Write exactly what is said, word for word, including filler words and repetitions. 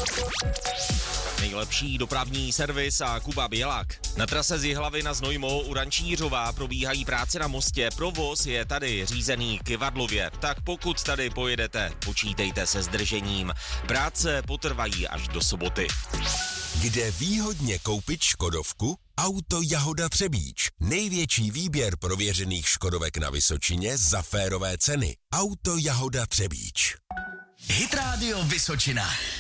Nejlepší dopravní servis a Kuba Bělák. Na trase z Jihlavy na Znojmo u Rančířova probíhají práce na mostě. Provoz je tady řízený kyvadlově, tak pokud tady pojedete, počítejte se zdržením. Práce potrvají až do soboty. Kde výhodně koupit škodovku? Auto Jahoda Třebíč. Největší výběr prověřených škodovek na Vysočině za férové ceny. Auto Jahoda Třebíč. Hit Radio Vysočina.